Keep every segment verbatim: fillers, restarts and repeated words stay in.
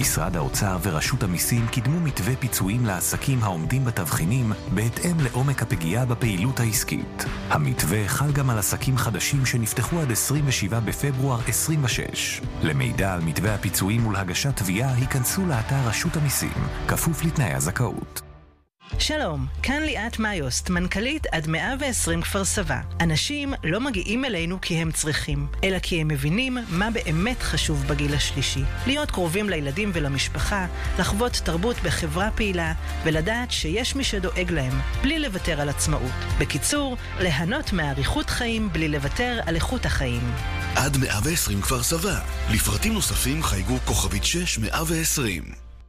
משרד האוצר ורשות המיסים קידמו מתווה פיצויים לעסקים העומדים בתבחינים בהתאם לעומק הפגיעה בפעילות העסקית. המתווה חל גם על עסקים חדשים שנפתחו עד עשרים ושבעה בפברואר עשרים ושש. למידע על מתווה הפיצויים ולהגשת תביעה היכנסו לאתר רשות המיסים, כפוף לתנאי הזכאות. שלום, כאן ליאת מאיוסט, מנכ"לית עד מאה ועשרים כפר סבא. אנשים לא מגיעים אלינו כי הם צריכים, אלא כי הם מבינים מה באמת חשוב בגיל השלישי. להיות קרובים לילדים ולמשפחה, לחוות תרבות בחברה פעילה, ולדעת שיש מי שדואג להם, בלי לוותר על עצמאות. בקיצור, ליהנות מאריכות חיים בלי לוותר על איכות החיים. עד מאה ועשרים כפר סבא. לפרטים נוספים חייגו כוכבית שש מאה ועשרים.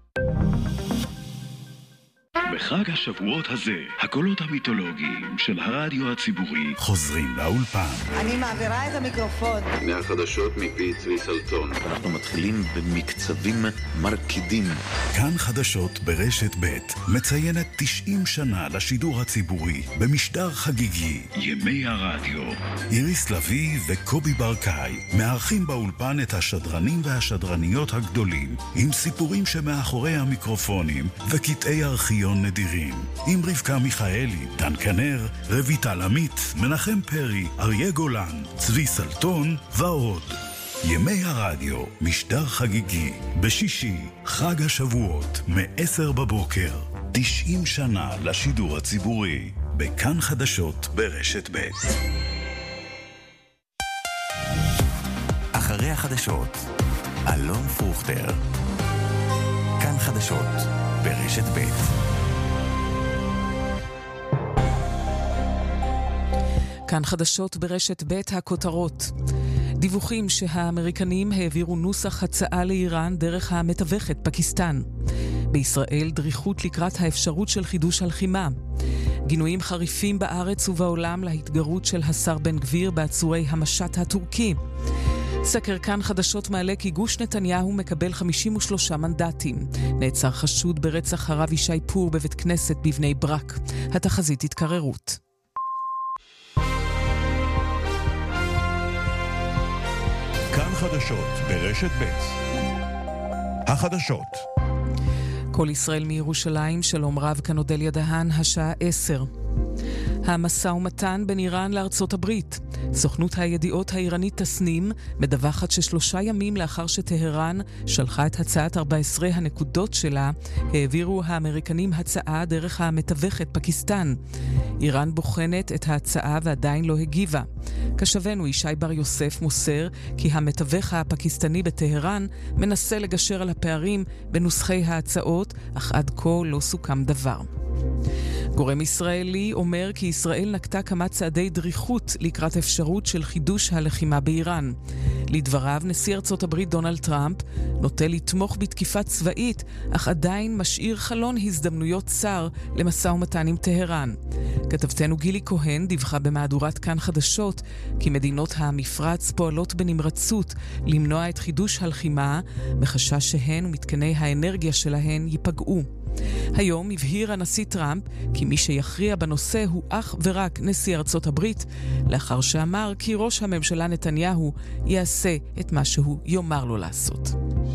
בחג השבועות הזה, הקולות המיתולוגיים של הרדיו הציבורי חוזרים לאולפן. אני מעבירה את המיקרופון. מהחדשות מפי צבי סלטון. אנחנו מתחילים במקצבים מרקידים. כאן חדשות ברשת ב' מציינת תשעים שנה לשידור הציבורי במשדר חגיגי. ימי הרדיו. איריס לוי וקובי ברקאי מארחים באולפן את השדרנים והשדרניות הגדולים עם סיפורים שמאחורי המיקרופונים וקטעי ארכיון נדירים, עם רבקה מיכאלי, דן כנר, רויטל עמית, מנחם פרי, אריה גולן, צבי סלטון ועוד. ימי הרדיו, משדר חגיגי, בשישי, חג השבועות, מ-עשר בבוקר. תשעים שנה לשידור הציבורי, בכאן חדשות ברשת ב'. אחרי החדשות, אלון פרוכטר. כאן חדשות ברשת ב'. כאן חדשות ברשת ב' הכותרות. דיווחים שהאמריקנים העבירו נוסח הצעה לאיראן דרך המתווכת פקיסטן. בישראל דריכות לקראת האפשרות של חידוש הלחימה. גינויים חריפים בארץ ובעולם להתגרות של השר בן גביר בעצורי המשט הטורקי. סקר כאן חדשות מעלה כי גוש נתניהו מקבל חמישים ושלושה מנדטים. נעצר חשוד ברצח הרב ישי פור בבית כנסת בבני ברק. התחזית התקררות. כאן חדשות ברשת ב'. החדשות. כל ישראל מירושלים, שלום רב, כאן אודליה דהן, השעה עשר. המשא ומתן בין איראן לארצות הברית. סוכנות הידיעות האיראנית תסנים מדווחת ששלושה ימים לאחר שטהרן שלחה את הצעת ארבע עשרה הנקודות שלה, העבירו האמריקנים הצעה דרך המתווכת פקיסטן. איראן בוחנת את ההצעה ועדיין לא הגיבה. כשבנו ישי בר יוסף מוסר כי המתווך הפקיסטני בטהרן מנסה לגשר על הפערים בנוסחי ההצעות, אך עד כה לא סוכם דבר. גורם ישראלי אומר כי ישראל נקטה כמה צעדי דריכות לקראת אפשרות של חידוש הלחימה באיראן. לדבריו, נשיא ארצות הברית דונלד טראמפ נוטה לתמוך בתקיפה צבאית, אך עדיין משאיר חלון הזדמנויות צר למשא ומתן עם טהרן. כתבתנו גילי כהן דיווחה במהדורת כאן חדשות כי מדינות המפרץ פועלות בנמרצות למנוע את חידוש הלחימה, מחשש שהן ומתקני האנרגיה שלהן ייפגעו. היום הבהיר הנשיא טראמפ כי מי שיכריע בנושא הוא אך ורק נשיא ארצות הברית, לאחר שאמר כי ראש הממשלה נתניהו יעשה את מה שהוא יאמר לו לעשות.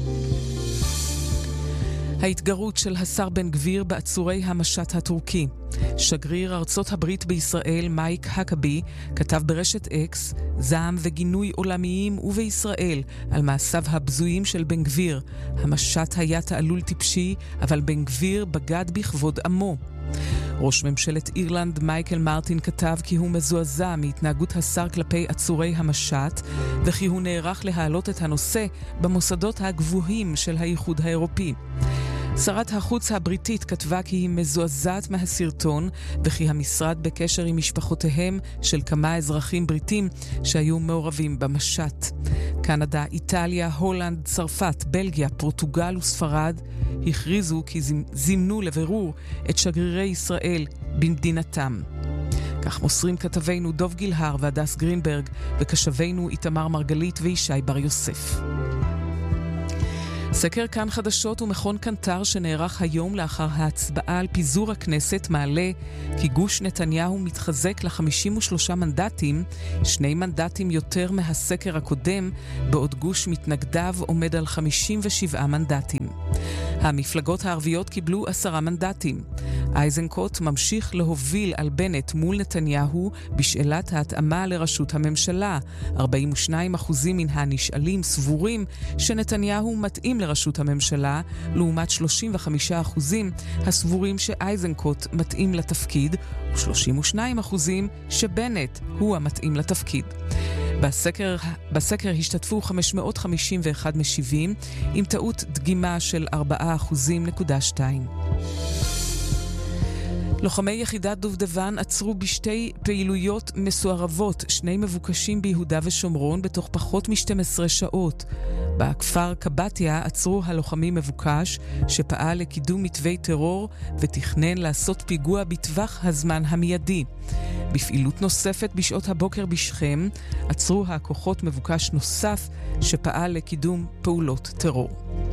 ההתגרות של השר בן גביר בעצורי המשט הטורקי. שגריר ארצות הברית בישראל מייק הקבי כתב ברשת אקס זעם וגינוי עולמיים ובישראל על מעשיו הבזויים של בן גביר. המשט היה תעלול טיפשי, אבל בן גביר בגד בכבוד עמו. ראש ממשלת אירלנד מייקל מרטין כתב כי הוא מזועזע מהתנהגות השר כלפי עצורי המשט, וכי הוא נערך להעלות את הנושא במוסדות הגבוהים של האיחוד האירופי. שרת החוץ הבריטית כתבה כי היא מזועזעת מהסרטון, וכי המשרד בקשר עם משפחותיהם של כמה אזרחים בריטים שהיו מעורבים במשט. קנדה, איטליה, הולנד, צרפת, בלגיה, פורטוגל וספרד הכריזו כי זימנו לבירור את שגרירי ישראל במדינתם. כך מוסרים כתבינו דוב גילהר והדס גרינברג, וכשבינו איתמר מרגלית וישי בר יוסף. סקר כאן חדשות ומכון קנטר שנערך היום לאחר ההצבעה על פיזור הכנסת מעלה כי גוש נתניהו מתחזק ל-חמישים ושלושה מנדטים, שני מנדטים יותר מהסקר הקודם, בעוד גוש מתנגדיו עומד על חמישים ושבעה מנדטים. המפלגות הערביות קיבלו עשרה מנדטים. אייזנקוט ממשיך להוביל על בנט מול נתניהו בשאלת ההתאמה לראשות הממשלה. ארבעים ושניים אחוזים מן הנשאלים סבורים שנתניהו מתאים לראשות הממשלה, לעומת שלושים וחמישה אחוזים הסבורים שאייזנקוט מתאים לתפקיד, ו-שלושים ושניים אחוזים שבנט הוא המתאים לתפקיד. בסקר, בסקר השתתפו חמש מאות חמישים ואחד משיבים, עם טעות דגימה של ארבעה אחוזים נקודה שתיים. לוחמי יחידת דובדבן עצרו בשתי פעילויות מסוערבות, שני מבוקשים ביהודה ושומרון בתוך פחות מ-שתים עשרה שעות. בכפר קבטיה עצרו הלוחמים מבוקש שפעל לקידום מתווי טרור ותכנן לעשות פיגוע בטווח הזמן המיידי. בפעילות נוספת בשעות הבוקר בשכם עצרו הכוחות מבוקש נוסף שפעל לקידום פעולות טרור.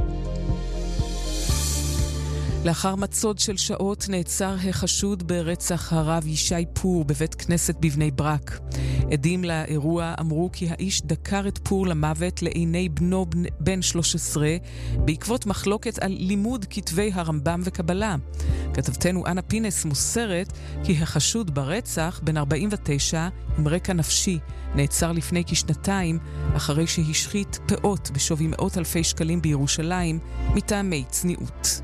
לאחר מצוד של שעות נעצר החשוד ברצח הרב ישי פור בבית כנסת בבני ברק. עדים לאירוע אמרו כי האיש דקר את פור למוות לעיני בנו בן שלוש עשרה בעקבות מחלוקת על לימוד כתבי הרמב"ם וקבלה. כתבתנו אנה פינס מוסרת כי החשוד ברצח בן ארבעים ותשע עם רקע נפשי נעצר לפני כשנתיים אחרי שהשחית פאות בשווי מאות אלפי שקלים בירושלים מטעמי צניעות.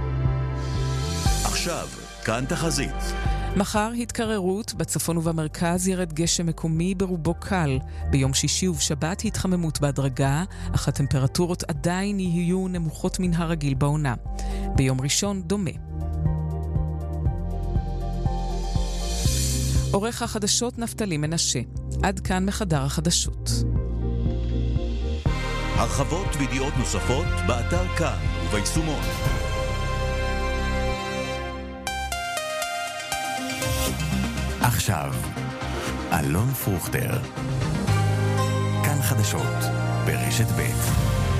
עכשיו, כאן תחזית. מחר התקררות, בצפון ובמרכז ירד גשם מקומי ברובו קל. ביום שישי ובשבת התחממות בהדרגה, אך הטמפרטורות עדיין יהיו נמוכות מן הרגיל בעונה. ביום ראשון דומה. עורך החדשות נפתלי מנשה. עד כאן מחדר החדשות. הרחבות וידיעות נוספות באתר כאן וביישומון. עכשיו, אלון פרוכטר. כאן חדשות ברשת ב'.